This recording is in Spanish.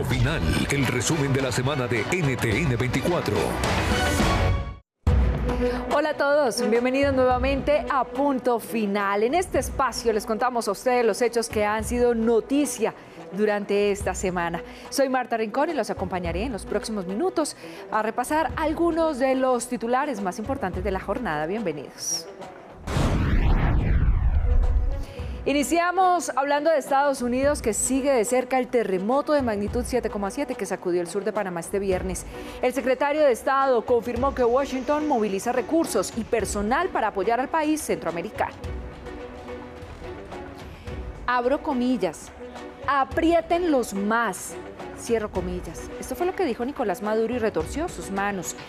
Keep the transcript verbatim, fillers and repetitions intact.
Punto Final, el resumen de la semana de N T N veinticuatro. Hola a todos, bienvenidos nuevamente a Punto Final. En este espacio les contamos a ustedes los hechos que han sido noticia durante esta semana. Soy Marta Rincón y los acompañaré en los próximos minutos a repasar algunos de los titulares más importantes de la jornada. Bienvenidos. Iniciamos hablando de Estados Unidos, que sigue de cerca el terremoto de magnitud siete coma siete que sacudió el sur de Panamá este viernes. El secretario de Estado confirmó que Washington moviliza recursos y personal para apoyar al país centroamericano. Abro comillas, apriétenlos más. Cierro comillas. Esto fue lo que dijo Nicolás Maduro y retorció sus manos.